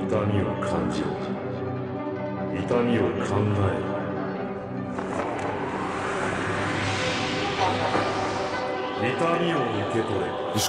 痛みを感じろ。痛みを考えろ。痛みを受け取れ。 よし、